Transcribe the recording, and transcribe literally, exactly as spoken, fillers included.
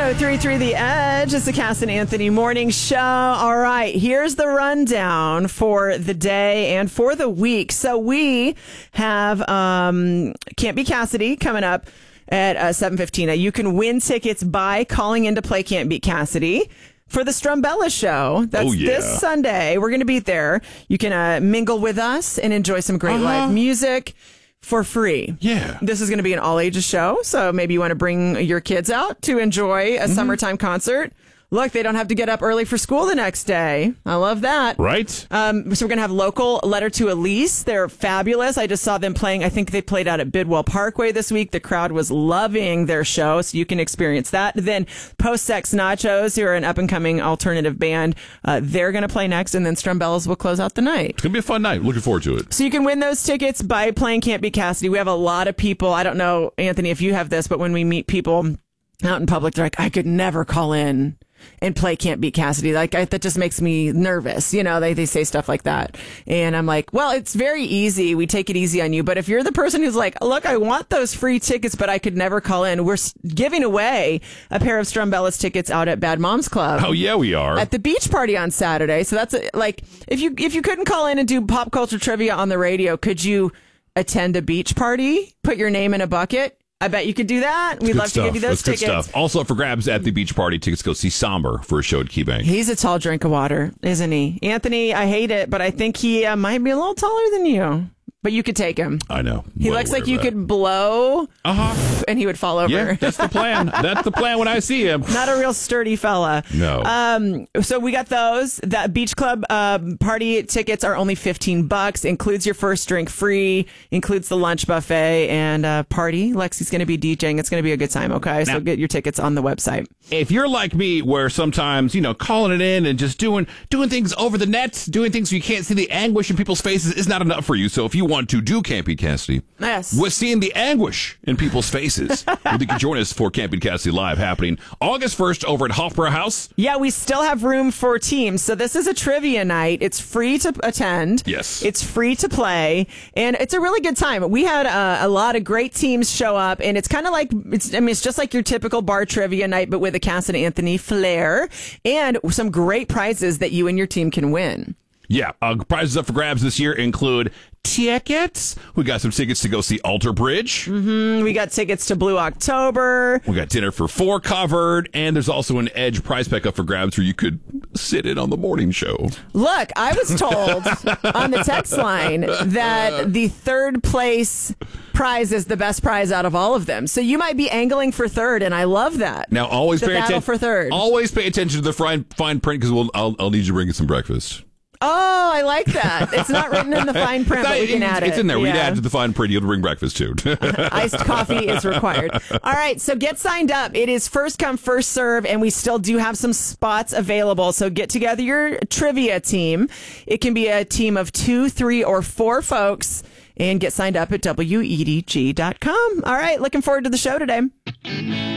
oh three three The Edge. It's the Cass and Anthony Morning Show. All right, here's the rundown for the day and for the week. So we have um, Can't Be Cassidy coming up at uh, seven fifteen. You can win tickets by calling in to play Can't Beat Cassidy for the Strumbella show. That's oh, yeah. this Sunday. We're going to be there. You can uh, mingle with us and enjoy some great uh-huh. live music for free. Yeah. This is going to be an all ages show. So maybe you want to bring your kids out to enjoy a mm-hmm. summertime concert. Look, they don't have to get up early for school the next day. I love that. Right. Um, so we're going to have local Letter to Elise. They're fabulous. I just saw them playing. I think they played out at Bidwell Parkway this week. The crowd was loving their show, so you can experience that. Then Post Sex Nachos, who are an up-and-coming alternative band, uh, they're going to play next, and then Strumbellas will close out the night. It's going to be a fun night. Looking forward to it. So you can win those tickets by playing Can't Be Cassidy. We have a lot of people. I don't know, Anthony, if you have this, but when we meet people out in public, they're like, I could never call in and play Can't Beat Cassidy. Like, I, that just makes me nervous. You know, they, they say stuff like that. And I'm like, well, it's very easy. We take it easy on you. But if you're the person who's like, look, I want those free tickets, but I could never call in. We're giving away a pair of Strumbella's tickets out at Bad Moms Club. Oh, yeah, we are. At the beach party on Saturday. So that's a, like, if you, if you couldn't call in and do pop culture trivia on the radio, could you attend a beach party? Put your name in a bucket? I bet you could do that. We'd love stuff. to give you those That's tickets. Good stuff. Also up for grabs at the beach party. Tickets go see Somber for a show at KeyBank. He's a tall drink of water, isn't he? Anthony, I hate it, but I think he uh, might be a little taller than you. But you could take him. I know. He well looks like you that. could blow, uh-huh. and he would fall over. Yeah, that's the plan. That's the plan when I see him. Not a real sturdy fella. No. Um. So we got those. That beach club uh, party tickets are only fifteen bucks. Includes your first drink free. Includes the lunch buffet and uh, party. Lexi's going to be DJing. It's going to be a good time. Okay. So now, get your tickets on the website. If you're like me, where sometimes you know calling it in and just doing doing things over the net, doing things so you can't see the anguish in people's faces is not enough for you. So if you want to do Can't Beat Cassidy, yes, with seeing the anguish in people's faces, you can join us for Can't Beat Cassidy Live happening August first over at Hofbräu House. Yeah, we still have room for teams. So this is a trivia night. It's free to attend. Yes. It's free to play. And it's a really good time. We had uh, a lot of great teams show up. And it's kind of like, it's, I mean, it's just like your typical bar trivia night, but with a Cass and Anthony flair. And some great prizes that you and your team can win. Yeah, uh, prizes up for grabs this year include tickets. We got some tickets to go see Alter Bridge. Mm-hmm. We got tickets to Blue October. We got dinner for four covered. And there's also an Edge prize pack up for grabs where you could sit in on the morning show. Look, I was told on the text line that the third place prize is the best prize out of all of them. So you might be angling for third, and I love that. Now, always the pay attention for third. Always pay attention to the fine, fine print because we'll, I'll, I'll need you to bring in some breakfast. Oh, I like that. It's not written in the fine print, not, but we can add it's it. in there. Yeah. We'd add to the fine print. You'll bring breakfast, too. Iced coffee is required. All right, so get signed up. It is first come, first serve, and we still do have some spots available. So get together your trivia team. It can be a team of two, three, or four folks, and get signed up at W E D G dot com. All right, looking forward to the show today.